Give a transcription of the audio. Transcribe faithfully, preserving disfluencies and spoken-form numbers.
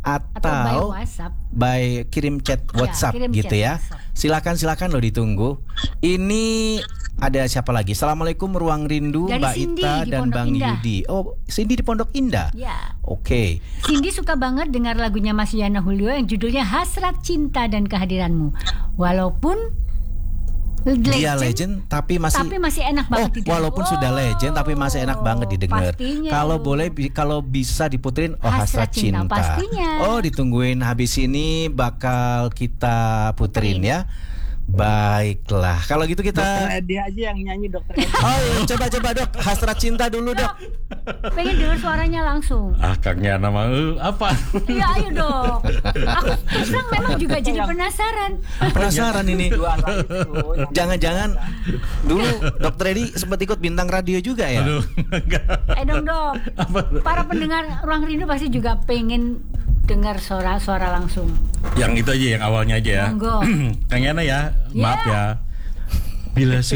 atau, Atau by atau WhatsApp. by kirim chat WhatsApp kirim gitu chat ya. WhatsApp. Silakan silakan lo ditunggu. Ini ada siapa lagi? Assalamualaikum Ruang Rindu, Dari Mbak Cindy Ita di dan Pondok Bang Indah. Yudi. Oh, Cindy di Pondok Indah. Ya. Oke. Cindy suka banget dengar lagunya Mas Yana Julio yang judulnya Hasrat Cinta dan Kehadiranmu. Walaupun Dia legend tapi masih tapi masih enak banget Oh, didengar. walaupun Oh, sudah legend tapi masih enak banget didengar. pastinya. Kalau boleh bi- kalau bisa diputerin Oh Hasrat Hasrat Cinta, Cinta. pastinya. Oh, ditungguin habis ini bakal kita puterin Puterin. ya. Baiklah. Kalau gitu kita Dokter Edi aja yang nyanyi Dokter Edi. Oh, iya, coba-coba Dok, Hasrat Cinta dulu, Dok. Pengen dengar suaranya langsung. Ah, Kang Yana mah eh, apa? Iya, ayo dong. Aku terus terang memang juga jadi penasaran. Penasaran ini. Juara itu, yang- Jangan-jangan dulu Dokter Edi sempat ikut bintang radio juga ya? Aduh, enggak. Eh dong dok. Para pendengar Ruang Rindu pasti juga pengen dengar suara-suara langsung. Yang itu aja yang awalnya aja ya. Monggo. Kang Yana ya, maaf Ya. ya. Bila